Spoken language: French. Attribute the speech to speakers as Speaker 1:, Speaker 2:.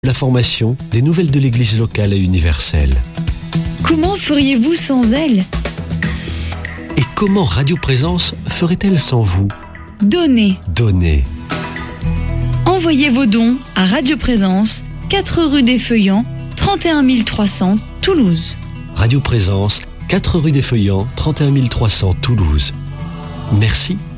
Speaker 1: L'information, des nouvelles de l'Église locale et universelle.
Speaker 2: Comment feriez-vous sans elle?
Speaker 1: Et comment Radio Présence ferait-elle sans vous?
Speaker 2: Donnez. Envoyez vos dons à Radio Présence, 4 rue des Feuillants, 31 300, Toulouse.
Speaker 1: Radio Présence, 4 rue des Feuillants, 31 300, Toulouse. Merci